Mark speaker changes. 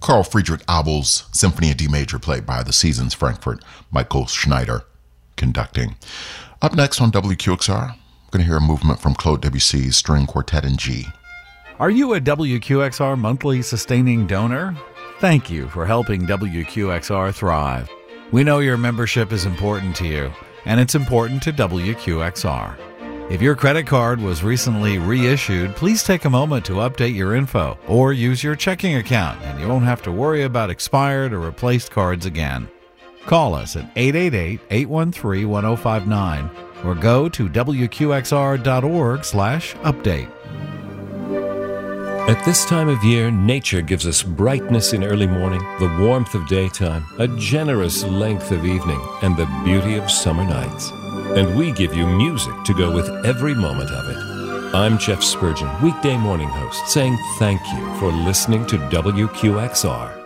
Speaker 1: Carl Friedrich Abel's Symphony in D major, played by the Seasons Frankfurt, Michael Schneider conducting. Up next on WQXR, we're going to hear a movement from Claude Debussy's String Quartet in G.
Speaker 2: Are you a WQXR monthly sustaining donor? Thank you for helping WQXR thrive. We know your membership is important to you, and it's important to WQXR. If your credit card was recently reissued, please take a moment to update your info or use your checking account, and you won't have to worry about expired or replaced cards again. Call us at 888-813-1059 or go to wqxr.org/update.
Speaker 3: At this time of year, nature gives us brightness in early morning, the warmth of daytime, a generous length of evening, and the beauty of summer nights. And we give you music to go with every moment of it. I'm Jeff Spurgeon, weekday morning host, saying thank you for listening to WQXR.